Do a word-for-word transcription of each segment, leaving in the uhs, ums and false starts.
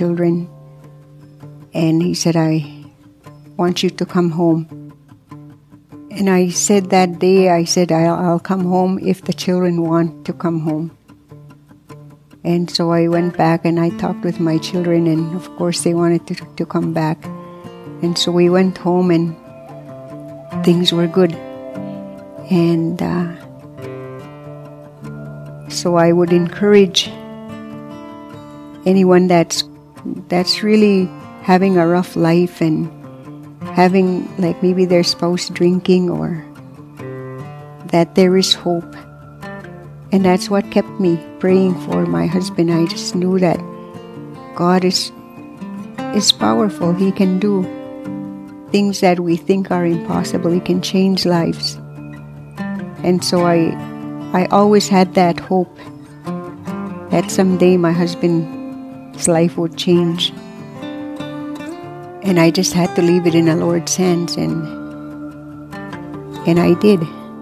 children. And he said, I want you to come home. And I said that day, I said, I'll, I'll come home if the children want to come home. And so I went back and I talked with my children, and of course they wanted to, to come back. And so we went home and things were good. And uh, so I would encourage anyone that's that's really having a rough life and having, like, maybe their spouse drinking, or that there is hope. And that's what kept me praying for my husband. I just knew that God is is powerful. He can do things that we think are impossible. He can change lives. And so I I always had that hope that someday my husband's life would change. And I just had to leave it in the Lord's hands, and and I did.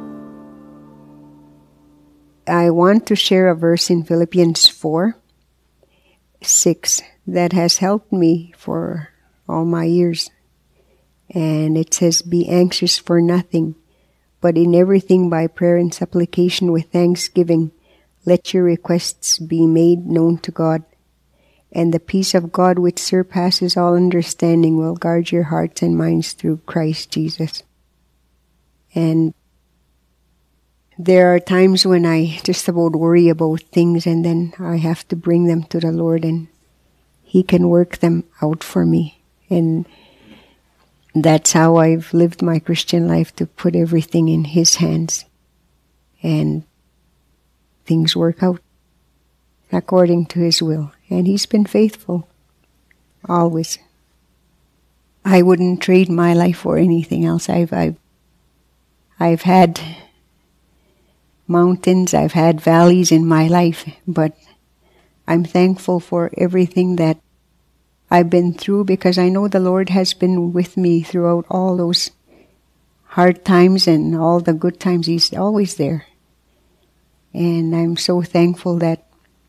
I want to share a verse in Philippians four, six that has helped me for all my years. And it says, be anxious for nothing, but in everything by prayer and supplication with thanksgiving, let your requests be made known to God. And the peace of God which surpasses all understanding will guard your hearts and minds through Christ Jesus. And there are times when I just about worry about things, and then I have to bring them to the Lord, and He can work them out for me. And that's how I've lived my Christian life, to put everything in His hands. And things work out according to His will. And He's been faithful, always. I wouldn't trade my life for anything else. I've, I've, I've had mountains, I've had valleys in my life, but I'm thankful for everything that I've been through, because I know the Lord has been with me throughout all those hard times and all the good times. He's always there. And I'm so thankful that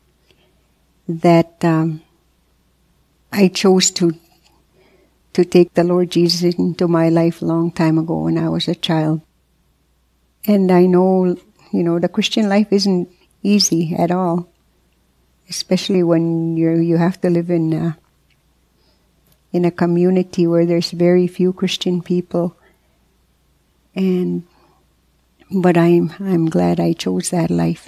that um, I chose to to take the Lord Jesus into my life a long time ago when I was a child. And I know, you know, the Christian life isn't easy at all, especially when you you have to live in a, in a community where there's very few Christian people. And but I'm I'm glad I chose that life.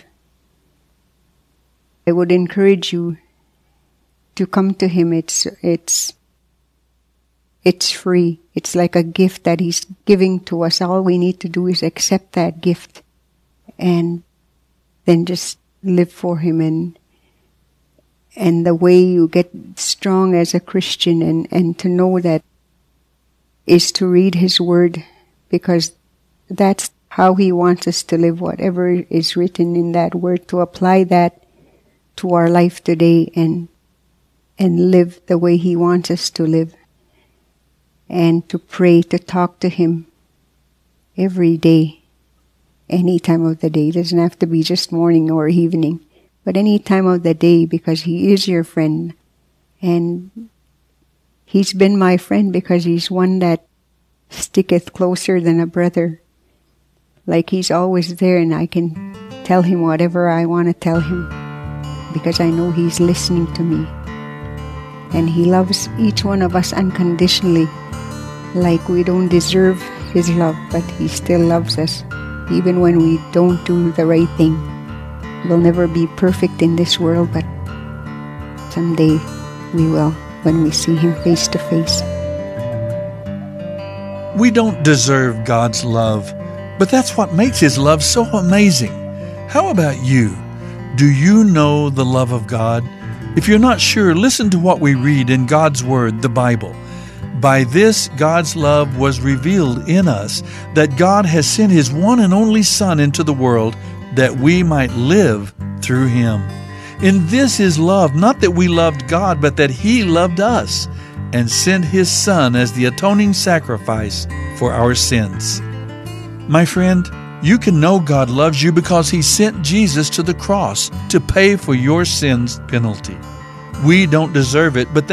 I would encourage you to come to Him. It's it's it's free. It's like a gift that He's giving to us. All we need to do is accept that gift, and then just live for Him. And and the way you get strong as a Christian, and, and to know that, is to read His Word, because that's how He wants us to live. Whatever is written in that Word, to apply that to our life today, and and live the way He wants us to live, and to pray, to talk to Him every day, any time of the day. It doesn't have to be just morning or evening, but any time of the day, because He is your friend. And He's been my friend because He's one that sticketh closer than a brother. Like He's always there, and I can tell Him whatever I want to tell Him, because I know He's listening to me. And He loves each one of us unconditionally, like we don't deserve His love, but He still loves us, even when we don't do the right thing. We'll never be perfect in this world, but someday we will, when we see Him face to face. We don't deserve God's love, but that's what makes His love so amazing. How about you? Do you know the love of God? If you're not sure, listen to what we read in God's Word, the Bible. By this, God's love was revealed in us, that God has sent His one and only Son into the world, that we might live through Him. In this is love, not that we loved God, but that He loved us, and sent His Son as the atoning sacrifice for our sins. My friend, you can know God loves you because He sent Jesus to the cross to pay for your sin's penalty. We don't deserve it, but